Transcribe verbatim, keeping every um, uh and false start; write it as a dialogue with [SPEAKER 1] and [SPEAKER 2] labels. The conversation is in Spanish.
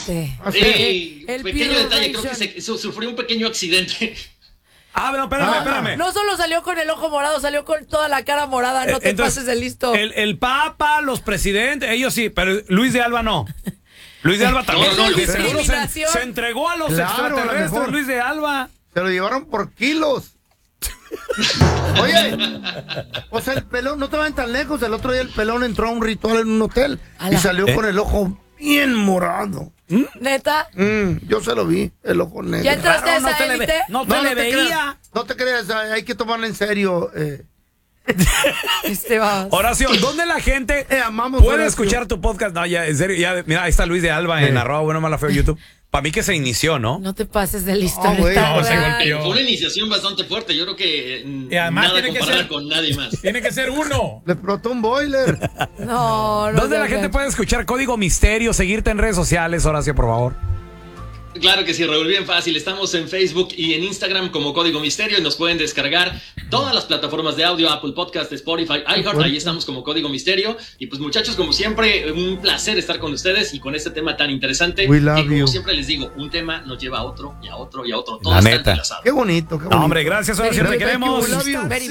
[SPEAKER 1] Fíjate.
[SPEAKER 2] Sí,
[SPEAKER 1] El
[SPEAKER 2] pequeño
[SPEAKER 1] Peer
[SPEAKER 2] detalle, creo que
[SPEAKER 1] Relation.
[SPEAKER 2] se, su- sufrió un pequeño accidente.
[SPEAKER 3] Ah, no, espérame,
[SPEAKER 4] Ah.
[SPEAKER 3] espérame.
[SPEAKER 1] No solo salió con el ojo morado, salió con toda la cara morada. No
[SPEAKER 3] Eh,
[SPEAKER 1] te
[SPEAKER 3] entonces,
[SPEAKER 1] pases de listo.
[SPEAKER 3] El, el Papa, los presidentes, ellos sí, pero Luis de Alba no. Luis de Alba también.
[SPEAKER 2] No, no,
[SPEAKER 3] de
[SPEAKER 2] no,
[SPEAKER 3] seguro se,
[SPEAKER 1] discriminación.
[SPEAKER 3] se entregó a los
[SPEAKER 4] Claro, a lo
[SPEAKER 3] extraterrestres,
[SPEAKER 4] mejor.
[SPEAKER 3] Luis de Alba.
[SPEAKER 4] Se lo llevaron por kilos. Oye, o sea, el pelón, no te vayan tan lejos. El otro día el pelón entró a un ritual en un hotel
[SPEAKER 1] Ala.
[SPEAKER 4] y salió
[SPEAKER 3] ¿Eh?
[SPEAKER 4] con el ojo bien morado.
[SPEAKER 1] Neta.
[SPEAKER 4] Mm, yo se lo vi, el ojo negro.
[SPEAKER 1] ¿Ya entraste a
[SPEAKER 3] Claro, no
[SPEAKER 1] esa
[SPEAKER 3] se le ve-
[SPEAKER 1] élite?
[SPEAKER 3] no se
[SPEAKER 4] No,
[SPEAKER 3] le
[SPEAKER 4] no te
[SPEAKER 3] veía.
[SPEAKER 4] creas, no te creas, hay que tomarlo en serio. Eh.
[SPEAKER 1] Este va.
[SPEAKER 3] Horacio, ¿dónde la gente
[SPEAKER 4] Eh, amamos
[SPEAKER 3] puede
[SPEAKER 4] Horacio.
[SPEAKER 3] escuchar tu podcast? No, ya, en serio, ya, mira, ahí está Luis de Alba en
[SPEAKER 4] Eh.
[SPEAKER 3] arroba bueno, mala, feo, YouTube. Para mí que se inició, ¿no?
[SPEAKER 1] No te pases de listo.
[SPEAKER 4] No, güey,
[SPEAKER 1] neta,
[SPEAKER 4] no, se
[SPEAKER 1] güey.
[SPEAKER 3] golpeó.
[SPEAKER 2] Fue una iniciación bastante fuerte. Yo creo que mm,
[SPEAKER 5] Y además
[SPEAKER 2] nada
[SPEAKER 5] tiene que
[SPEAKER 2] comparada
[SPEAKER 5] ser-
[SPEAKER 2] con nadie más.
[SPEAKER 5] Tiene que ser uno.
[SPEAKER 4] Le explotó un boiler.
[SPEAKER 1] No, no.
[SPEAKER 3] ¿Dónde la
[SPEAKER 1] no,
[SPEAKER 3] gente
[SPEAKER 1] no.
[SPEAKER 3] puede escuchar Código Misterio, seguirte en redes sociales, Horacio, por favor?
[SPEAKER 2] Claro que sí, Raúl, bien fácil. Estamos en Facebook y en Instagram como Código Misterio y nos pueden descargar todas las plataformas de audio, Apple Podcast, Spotify, iHeart. Ahí estamos como Código Misterio. Y pues muchachos, como siempre, un placer estar con ustedes y con este tema tan interesante.
[SPEAKER 4] We love
[SPEAKER 2] que como
[SPEAKER 4] you.
[SPEAKER 2] siempre les digo, un tema nos lleva a otro y a otro y a otro. Todo
[SPEAKER 3] La
[SPEAKER 2] está
[SPEAKER 3] neta.
[SPEAKER 2] entrelazado.
[SPEAKER 4] Qué bonito, qué bonito.
[SPEAKER 3] No, hombre, gracias, Horacio, te
[SPEAKER 1] Very
[SPEAKER 3] queremos.
[SPEAKER 4] We love you.
[SPEAKER 1] Very